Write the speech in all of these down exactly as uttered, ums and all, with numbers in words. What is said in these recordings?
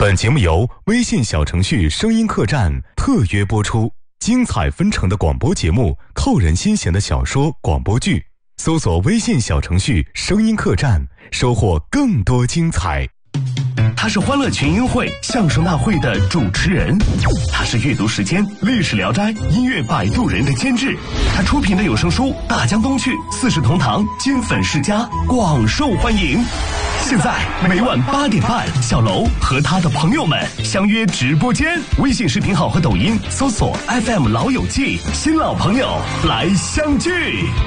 本节目由微信小程序声音客栈特约播出，精彩纷呈的广播节目，扣人心弦的小说广播剧，搜索微信小程序声音客栈，收获更多精彩。 他是欢乐群英会相声大会的主持人，他是阅读时间历史聊斋音乐摆渡人的监制，他出品的有声书《大江东去》四世同堂金粉世家广受欢迎。现在每晚八点半，小楼和他的朋友们相约直播间，微信视频号和抖音搜索 F M 老友记，新老朋友来相聚。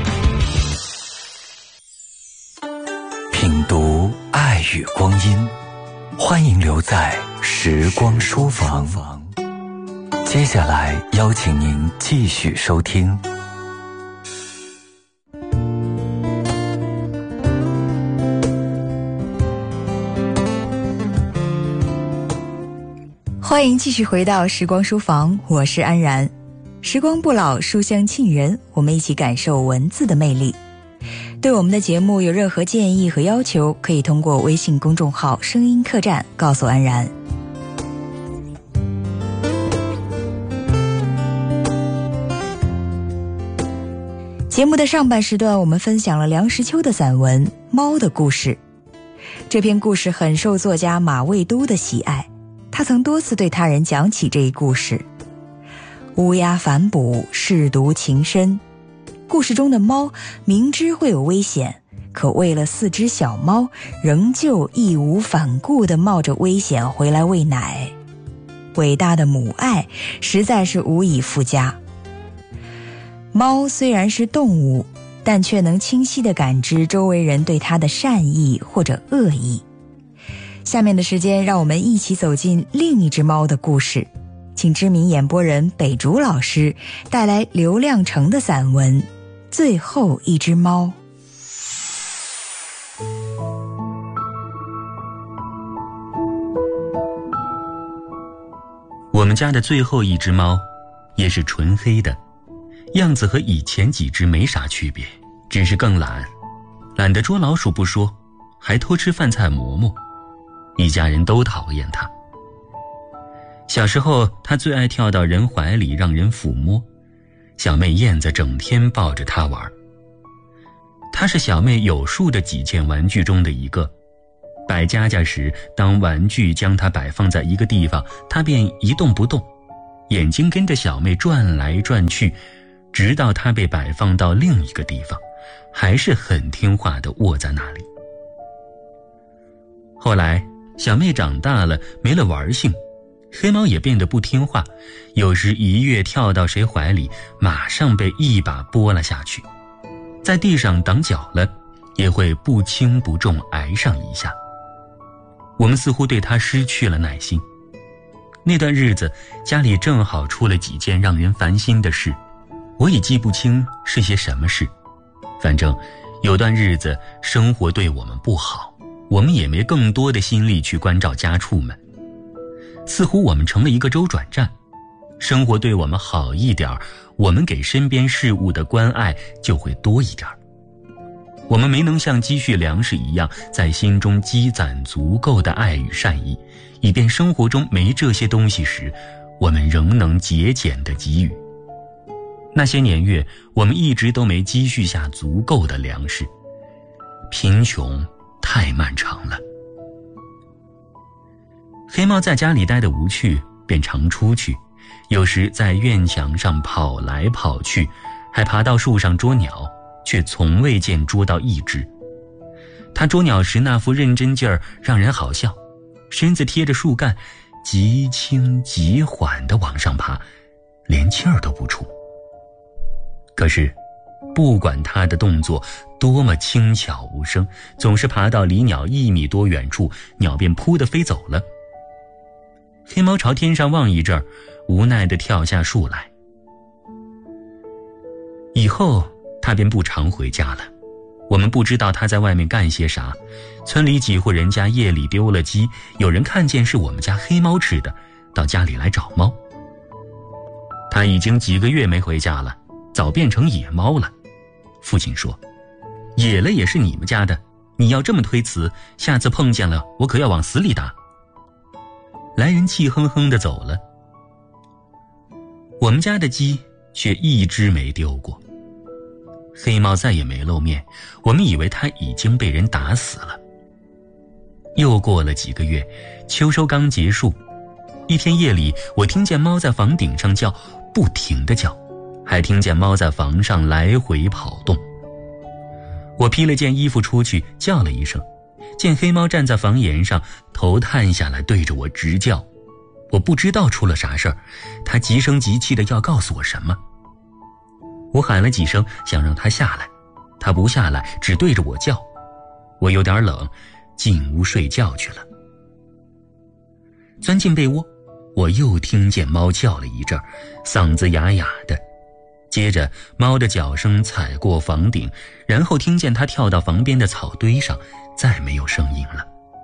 品读爱与光阴，欢迎留在时光书房。接下来邀请您继续收听。 欢迎继续回到时光书房，我是安然。时光不老，书香沁人，我们一起感受文字的魅力。对我们的节目有任何建议和要求，可以通过微信公众号声音客栈告诉安然。节目的上半时段，我们分享了梁实秋的散文《猫的故事》。这篇故事很受作家马未都的喜爱，他曾多次对他人讲起这一故事。乌鸦反哺，舐犊情深。故事中的猫明知会有危险，可为了四只小猫，仍旧义无反顾地冒着危险回来喂奶。伟大的母爱实在是无以复加。猫虽然是动物，但却能清晰地感知周围人对它的善意或者恶意。下面的时间，让我们一起走进另一只猫的故事，请知名演播人北竹老师带来刘亮程的散文《最后一只猫》。 我们家的最后一只猫也是纯黑的，样子和以前几只没啥区别，只是更懒，懒得捉老鼠不说，还偷吃饭菜馍馍，一家人都讨厌它。小时候它最爱跳到人怀里让人抚摸，小妹燕子整天抱着它玩。它是小妹有数的几件玩具中的一个，摆家家时，当玩具将它摆放在一个地方，它便一动不动，眼睛跟着小妹转来转去，直到它被摆放到另一个地方，还是很听话地卧在那里。后来小妹长大了，没了玩性，黑猫也变得不听话，有时一跃跳到谁怀里，马上被一把拨了下去，在地上挡脚了，也会不轻不重挨上一下。我们似乎对它失去了耐心。那段日子家里正好出了几件让人烦心的事，我已记不清是些什么事，反正有段日子生活对我们不好，我们也没更多的心力去关照家畜们。似乎我们成了一个周转站，生活对我们好一点，我们给身边事物的关爱就会多一点。我们没能像积蓄粮食一样，在心中积攒足够的爱与善意，以便生活中没这些东西时，我们仍能节俭地给予。那些年月，我们一直都没积蓄下足够的粮食，贫穷太漫长了。黑猫在家里待得无趣，便常出去，有时在院墙上跑来跑去，还爬到树上捉鸟，却从未见捉到一只。他捉鸟时那副认真劲儿让人好笑，身子贴着树干，极轻极缓地往上爬，连气儿都不出。可是不管他的动作多么轻巧无声，总是爬到离鸟一米多远处，鸟便扑地飞走了。黑猫朝天上望一阵儿，无奈地跳下树来。以后他便不常回家了，我们不知道他在外面干些啥。村里几户人家夜里丢了鸡，有人看见是我们家黑猫吃的，到家里来找猫。他已经几个月没回家了，早变成野猫了。父亲说，野了也是你们家的，你要这么推辞，下次碰见了我可要往死里打。 来人气哼哼地走了。我们家的鸡却一只没丢过。黑猫再也没露面，我们以为它已经被人打死了。又过了几个月，秋收刚结束，一天夜里，我听见猫在房顶上叫，不停地叫，还听见猫在房上来回跑动。我披了件衣服出去，叫了一声，见黑猫站在房檐上，头探下来对着我直叫。我不知道出了啥事儿，它急声急气地要告诉我什么。我喊了几声，想让它下来，它不下来，只对着我叫。我有点冷，进屋睡觉去了。钻进被窝，我又听见猫叫了一阵儿，嗓子哑哑的。接着猫的脚声踩过房顶，然后听见它跳到房边的草堆上，再没有声音了。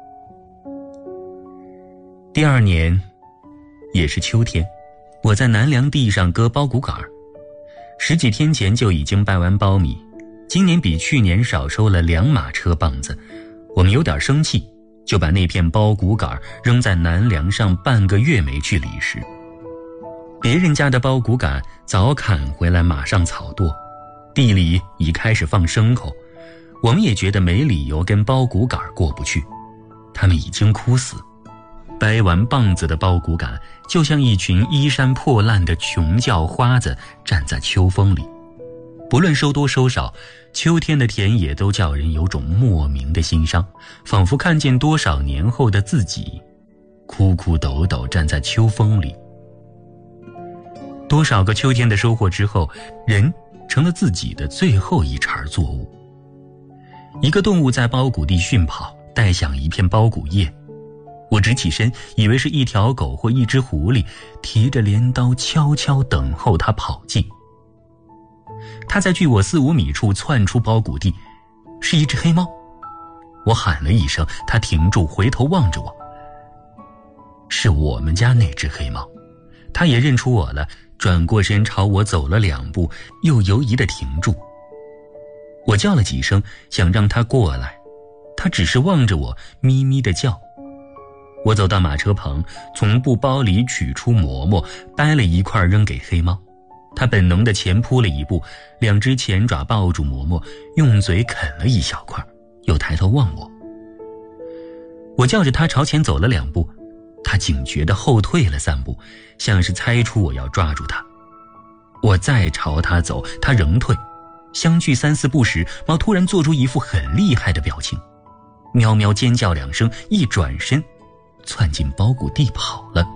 第二年也是秋天，我在南梁地上割苞谷杆儿，十几天前就已经掰完苞米，今年比去年少收了两马车棒子。我们有点生气，就把那片苞谷杆扔在南梁上，半个月没去理时。别人家的苞谷杆早砍回来，马上草垛，地里已开始放牲口。我们也觉得没理由跟苞谷杆过不去，他们已经枯死。掰完棒子的苞谷杆就像一群衣衫破烂的穷叫花子站在秋风里，不论收多收少，秋天的田野都叫人有种莫名的心伤，仿佛看见多少年后的自己哭哭抖抖站在秋风里。多少个秋天的收获之后，人成了自己的最后一茬作物。一个动物在苞谷地驯跑，带响一片苞谷叶。我直起身，以为是一条狗或一只狐狸，提着镰刀悄悄等候它跑近。它在距我四五米处窜出苞谷地，是一只黑猫。我喊了一声，它停住，回头望着我。是我们家那只黑猫，它也认出我了，转过身朝我走了两步，又犹疑地停住。我叫了几声，想让它过来，它只是望着我，咪咪地叫。我走到马车棚，从布包里取出馍馍，掰了一块扔给黑猫。它本能地前扑了一步，两只前爪抱住馍馍，用嘴啃了一小块，又抬头望我。我叫着它朝前走了两步，它警觉地后退了三步，像是猜出我要抓住它。我再朝它走，它仍退。相距三四步时，猫突然做出一副很厉害的表情，喵喵尖叫两声，一转身窜进苞谷地跑了。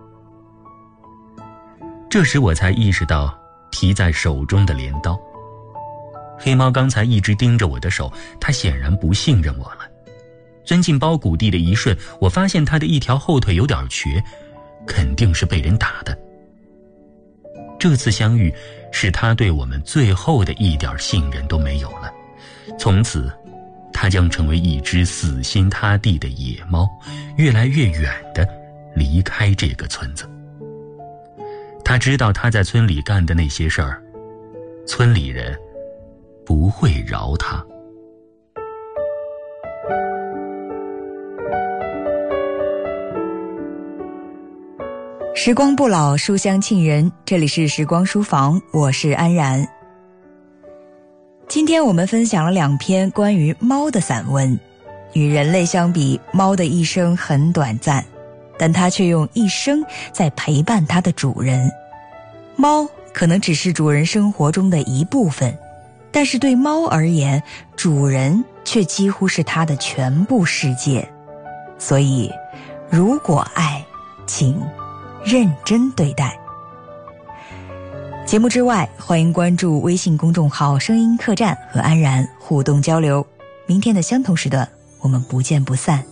这时我才意识到提在手中的镰刀。黑猫刚才一直盯着我的手，它显然不信任我了。钻进苞谷地的一瞬，我发现它的一条后腿有点瘸，肯定是被人打的。这次相遇使它对我们最后的一点信任都没有了，从此它将成为一只死心塌地的野猫，越来越远地离开这个村子。他知道他在村里干的那些事儿，村里人不会饶他。 时光不老，书香沁人，这里是时光书房，我是安然。今天我们分享了两篇关于猫的散文。与人类相比，猫的一生很短暂，但它却用一生在陪伴它的主人。猫可能只是主人生活中的一部分，但是对猫而言，主人却几乎是它的全部世界。所以，如果爱，请认真对待。节目之外，欢迎关注微信公众号声音客栈和安然互动交流。明天的相同时段，我们不见不散。